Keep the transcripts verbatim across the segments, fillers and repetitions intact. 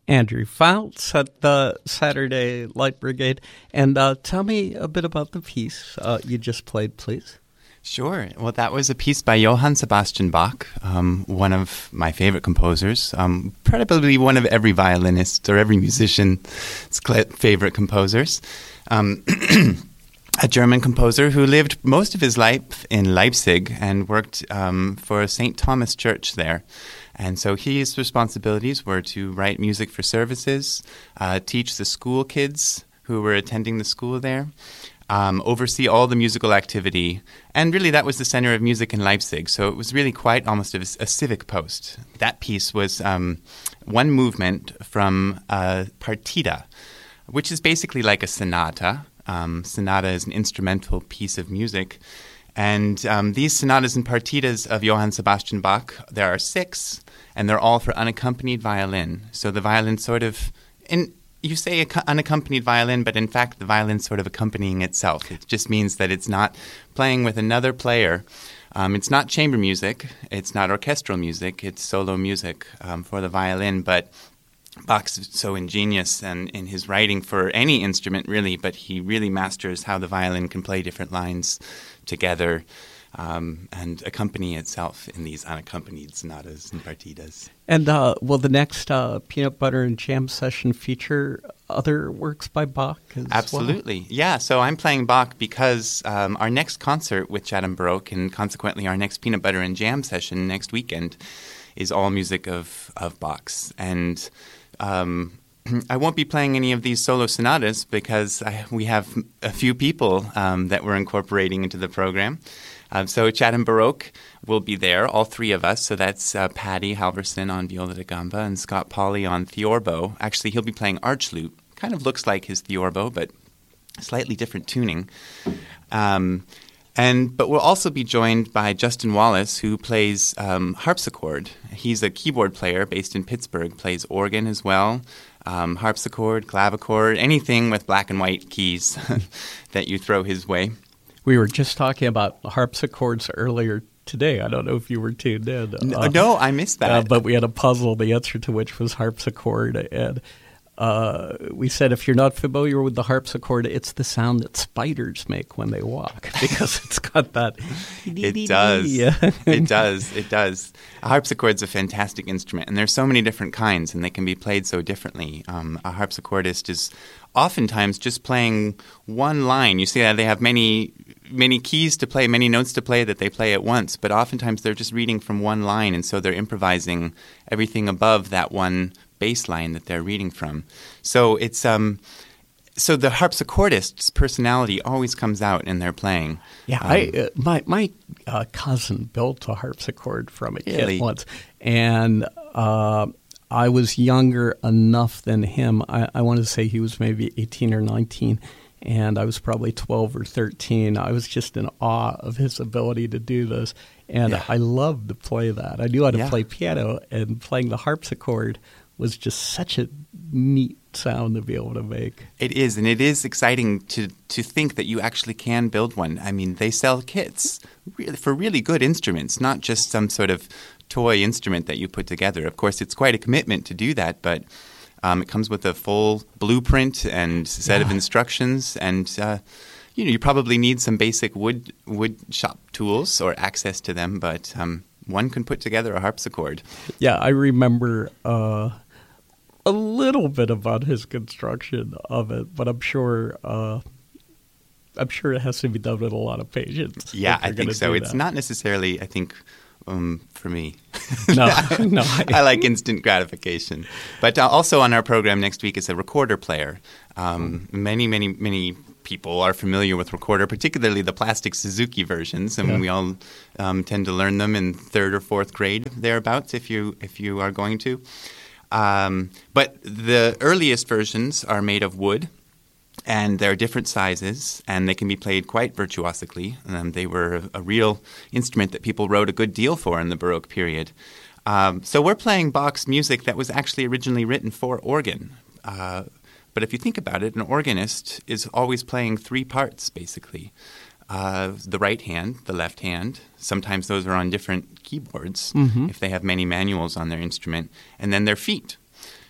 Andrew Fouts at the Saturday Light Brigade. And uh, tell me a bit about the piece uh, you just played, please. Sure. Well, that was a piece by Johann Sebastian Bach, um, one of my favorite composers, um, probably one of every violinist or every musician's favorite composers. Um, a German composer who lived most of his life in Leipzig and worked um, for Saint Thomas Church there. And so his responsibilities were to write music for services, uh, teach the school kids who were attending the school there, Um, oversee all the musical activity, and really that was the center of music in Leipzig, so it was really quite almost a, a civic post. That piece was um, one movement from a partita, which is basically like a sonata. Um, sonata is an instrumental piece of music, and um, these sonatas and partitas of Johann Sebastian Bach, there are six, and they're all for unaccompanied violin. So the violin sort of... in You say unaccompanied violin, but in fact the violin's sort of accompanying itself. It just means that it's not playing with another player. Um, it's not chamber music. It's not orchestral music. It's solo music um, for the violin. But Bach's so ingenious and in his writing for any instrument, really, but he really masters how the violin can play different lines together um, and accompany itself in these unaccompanied sonatas and partitas. And uh, will the next uh, Peanut Butter and Jam session feature other works by Bach as Absolutely. well? Yeah, so I'm playing Bach because um, our next concert with Chatham Baroque, and consequently our next Peanut Butter and Jam session next weekend, is all music of, of Bach's. And um, I won't be playing any of these solo sonatas because I, we have a few people um, that we're incorporating into the program. Um, so Chatham Baroque will be there, all three of us. So that's uh, Paddy Halverson on viola da gamba and Scott Pauley on theorbo. Actually, he'll be playing archlute. Kind of looks like his theorbo, but slightly different tuning. Um, and but we'll also be joined by Justin Wallace, who plays um, harpsichord. He's a keyboard player based in Pittsburgh, plays organ as well, um, harpsichord, clavichord, anything with black and white keys that you throw his way. We were just talking about harpsichords earlier today. I don't know if you were tuned in. No, uh, no I missed that. Uh, but we had a puzzle, the answer to which was harpsichord. And uh, we said if you're not familiar with the harpsichord, it's the sound that spiders make when they walk because it's got that. It does. It does. It does. A harpsichord's a fantastic instrument, and there's so many different kinds, and they can be played so differently. Um, a harpsichordist is oftentimes just playing one line. You see that they have many many keys to play, many notes to play that they play at once, but oftentimes they're just reading from one line, and so they're improvising everything above that one bass line that they're reading from. So it's um, so the harpsichordist's personality always comes out in their playing. Yeah, um, I uh, my my uh, cousin built a harpsichord from a kit really? once, and uh, I was younger enough than him. I, I want to say he was maybe eighteen or nineteen. And I was probably twelve or thirteen. I was just in awe of his ability to do this. And yeah. I loved to play that. I knew how to yeah. play piano, and playing the harpsichord was just such a neat sound to be able to make. It is, and it is exciting to, to think that you actually can build one. I mean, they sell kits really, for really good instruments, not just some sort of toy instrument that you put together. Of course, it's quite a commitment to do that, but Um, it comes with a full blueprint and set yeah. of instructions, and uh, you know you probably need some basic wood wood shop tools or access to them. But um, one can put together a harpsichord. Yeah, I remember uh, a little bit about his construction of it, but I'm sure uh, I'm sure it has to be done with a lot of patience. Yeah, I think so. It's that. not necessarily, I think. Um, for me. No, no. I, I like instant gratification. But uh, also on our program next week is a recorder player. Um, many, many, many people are familiar with recorder, particularly the plastic Suzuki versions, and yeah. we all um, tend to learn them in third or fourth grade thereabouts if you if you are going to. Um, but the earliest versions are made of wood. And they're different sizes, and they can be played quite virtuosically. Um, they were a, a real instrument that people wrote a good deal for in the Baroque period. Um, so we're playing Bach's music that was actually originally written for organ. Uh, but if you think about it, an organist is always playing three parts, basically. Uh, the right hand, the left hand. Sometimes those are on different keyboards mm-hmm. if they have many manuals on their instrument. And then their feet.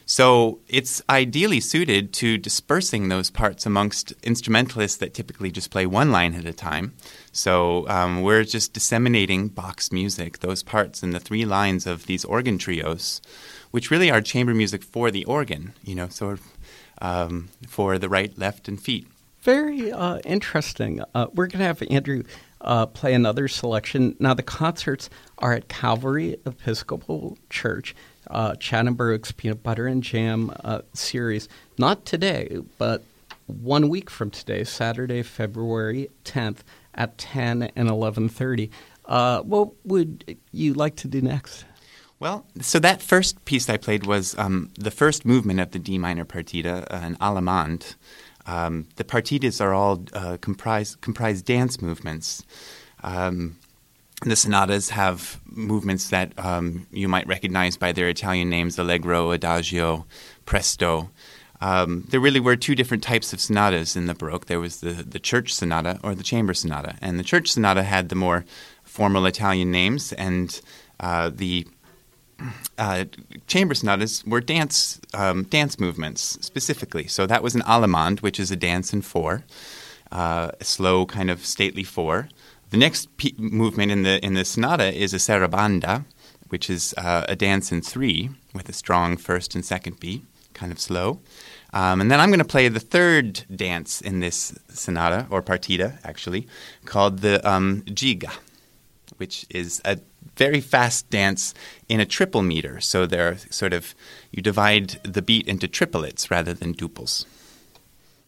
So it's ideally suited to dispersing those parts amongst instrumentalists that typically just play one line at a time. So um, we're just disseminating Bach's music, those parts in the three lines of these organ trios, which really are chamber music for the organ, you know, sort of um, for the right, left, and feet. Very uh, interesting. Uh, we're going to have Andrew uh, play another selection. Now, the concerts are at Calvary Episcopal Church, uh, Chattanooga's Peanut Butter and Jam uh, series. Not today, but one week from today, Saturday, February tenth at ten and eleven thirty. Uh, what would you like to do next? Well, so that first piece I played was um, the first movement of the D minor partita, uh, an allemande. Um, the partitas are all uh, comprise, comprise dance movements. Um, the sonatas have movements that um, you might recognize by their Italian names, allegro, adagio, presto. Um, there really were two different types of sonatas in the Baroque. There was the, the church sonata or the chamber sonata. And the church sonata had the more formal Italian names, and uh, the uh, chamber sonatas were dance um, dance movements specifically. So that was an allemande, which is a dance in four, uh, a slow kind of stately four. The next p- movement in the in the sonata is a sarabanda, which is uh, a dance in three with a strong first and second beat, kind of slow. Um, and then I'm going to play the third dance in this sonata, or partita, actually, called the um, giga, which is a very fast dance in a triple meter. So there are sort of, you divide the beat into triplets rather than duples.